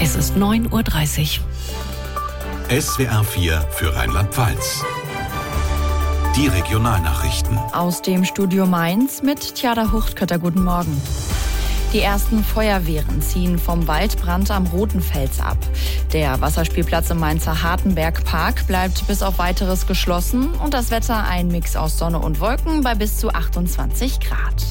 Es ist 9:30 Uhr. SWR 4 für Rheinland-Pfalz. Die Regionalnachrichten. Aus dem Studio Mainz mit Tjada Huchtkötter. Guten Morgen. Die ersten Feuerwehren ziehen vom Waldbrand am Rotenfels ab. Der Wasserspielplatz im Mainzer Hartenbergpark bleibt bis auf Weiteres geschlossen und das Wetter ein Mix aus Sonne und Wolken bei bis zu 28 Grad.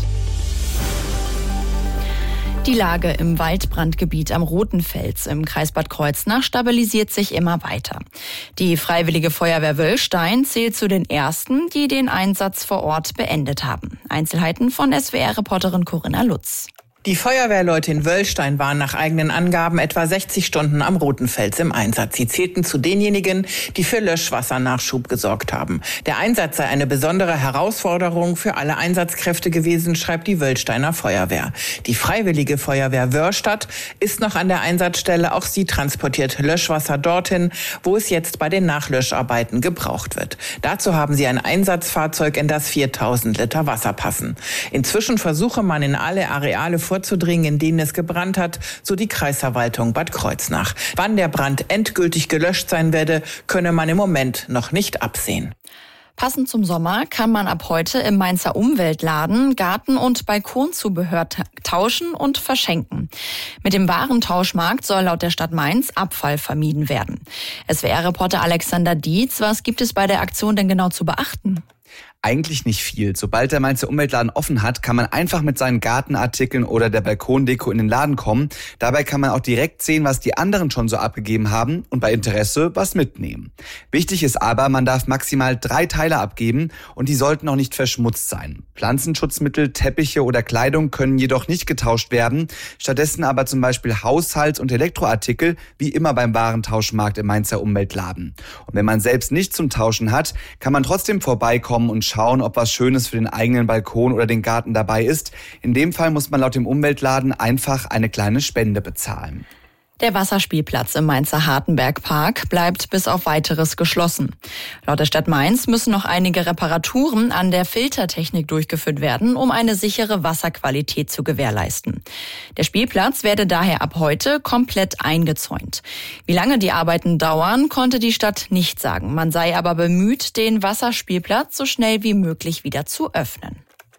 Die Lage im Waldbrandgebiet am Rotenfels im Kreis Bad Kreuznach stabilisiert sich immer weiter. Die Freiwillige Feuerwehr Wöllstein zählt zu den ersten, die den Einsatz vor Ort beendet haben. Einzelheiten von SWR-Reporterin Corinna Lutz. Die Feuerwehrleute in Wöllstein waren nach eigenen Angaben etwa 60 Stunden am Rotenfels im Einsatz. Sie zählten zu denjenigen, die für Löschwassernachschub gesorgt haben. Der Einsatz sei eine besondere Herausforderung für alle Einsatzkräfte gewesen, schreibt die Wöllsteiner Feuerwehr. Die Freiwillige Feuerwehr Wörstadt ist noch an der Einsatzstelle. Auch sie transportiert Löschwasser dorthin, wo es jetzt bei den Nachlöscharbeiten gebraucht wird. Dazu haben sie ein Einsatzfahrzeug, in das 4000 Liter Wasser passen. Inzwischen versuche man in alle Areale vorzudringen, in denen es gebrannt hat, so die Kreisverwaltung Bad Kreuznach. Wann der Brand endgültig gelöscht sein werde, könne man im Moment noch nicht absehen. Passend zum Sommer kann man ab heute im Mainzer Umweltladen Garten- und Balkonzubehör tauschen und verschenken. Mit dem Warentauschmarkt soll laut der Stadt Mainz Abfall vermieden werden. SWR-Reporter Alexander Dietz, was gibt es bei der Aktion denn genau zu beachten? Eigentlich nicht viel. Sobald der Mainzer Umweltladen offen hat, kann man einfach mit seinen Gartenartikeln oder der Balkondeko in den Laden kommen. Dabei kann man auch direkt sehen, was die anderen schon so abgegeben haben und bei Interesse was mitnehmen. Wichtig ist aber, man darf maximal 3 Teile abgeben und die sollten auch nicht verschmutzt sein. Pflanzenschutzmittel, Teppiche oder Kleidung können jedoch nicht getauscht werden. Stattdessen aber zum Beispiel Haushalts- und Elektroartikel, wie immer beim Warentauschmarkt im Mainzer Umweltladen. Und wenn man selbst nichts zum Tauschen hat, kann man trotzdem vorbeikommen und schauen, ob was Schönes für den eigenen Balkon oder den Garten dabei ist. In dem Fall muss man laut dem Umweltladen einfach eine kleine Spende bezahlen. Der Wasserspielplatz im Mainzer Hartenbergpark bleibt bis auf Weiteres geschlossen. Laut der Stadt Mainz müssen noch einige Reparaturen an der Filtertechnik durchgeführt werden, um eine sichere Wasserqualität zu gewährleisten. Der Spielplatz werde daher ab heute komplett eingezäunt. Wie lange die Arbeiten dauern, konnte die Stadt nicht sagen. Man sei aber bemüht, den Wasserspielplatz so schnell wie möglich wieder zu öffnen.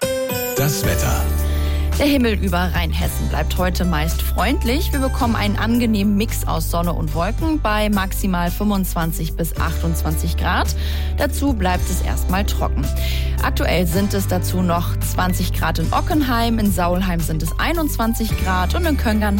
Das Wetter. Der Himmel über Rheinhessen bleibt heute meist freundlich. Wir bekommen einen angenehmen Mix aus Sonne und Wolken bei maximal 25 bis 28 Grad. Dazu bleibt es erstmal trocken. Aktuell sind es dazu noch 20 Grad in Ockenheim, in Saulheim sind es 21 Grad und in Könign